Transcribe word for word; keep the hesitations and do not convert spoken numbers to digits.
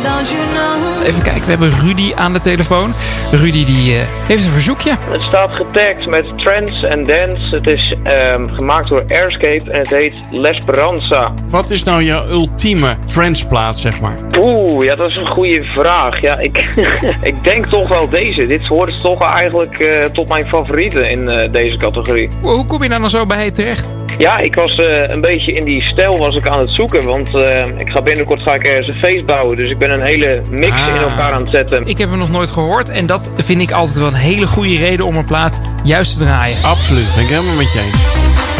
Even kijken, we hebben Rudy aan de telefoon. Rudy die uh, heeft een verzoekje. Het staat getagd met Trance and Dance. Het is um, gemaakt door Airscape en het heet L'Esperanza. Wat is nou jouw ultieme trance-plaat, zeg maar? Oeh, ja, dat is een goede vraag. Ja, ik, ik denk toch wel deze. Dit hoort toch wel eigenlijk uh, tot mijn favorieten in uh, deze categorie. Hoe kom je daar dan zo bij terecht? Ja, ik was uh, een beetje in die stijl was ik aan het zoeken. Want uh, ik ga binnenkort ga ik ergens een feest bouwen. Dus ik ben een hele mix ah. in elkaar aan het zetten. Ik heb hem nog nooit gehoord. En dat vind ik altijd wel een hele goede reden om een plaat juist te draaien. Absoluut, ben ik helemaal met je eens.